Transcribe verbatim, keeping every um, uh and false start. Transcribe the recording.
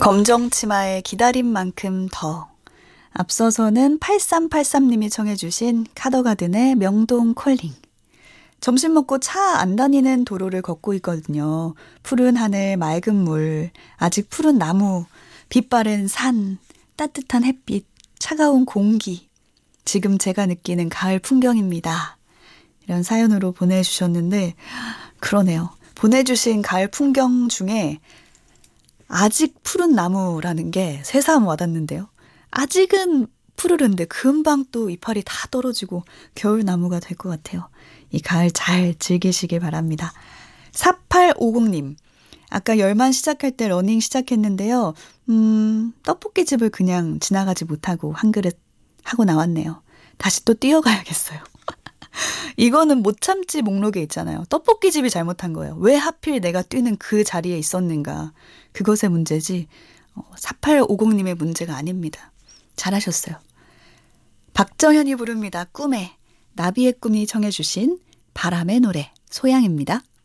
검정 치마의 기다린 만큼 더. 앞서서는 팔삼팔삼님이 청해 주신 카더가든의 명동 콜링. 점심 먹고 차 안 다니는 도로를 걷고 있거든요. 푸른 하늘, 맑은 물, 아직 푸른 나무, 빛바랜 산, 따뜻한 햇빛, 차가운 공기. 지금 제가 느끼는 가을 풍경입니다. 이런 사연으로 보내주셨는데 그러네요. 보내주신 가을 풍경 중에 아직 푸른 나무라는 게 새삼 와닿는데요. 아직은 푸르른데 금방 또 이파리 다 떨어지고 겨울나무가 될 것 같아요. 이 가을 잘 즐기시길 바랍니다. 사팔오공님, 아까 열만 시작할 때 러닝 시작했는데요. 음, 떡볶이집을 그냥 지나가지 못하고 한 그릇 하고 나왔네요. 다시 또 뛰어가야겠어요. 이거는 못 참지 목록에 있잖아요. 떡볶이집이 잘못한 거예요. 왜 하필 내가 뛰는 그 자리에 있었는가. 그것의 문제지 사팔오공님의 문제가 아닙니다. 잘하셨어요. 박정현이 부릅니다. 꿈에. 나비의 꿈이 청해 주신 바람의 노래 소양입니다.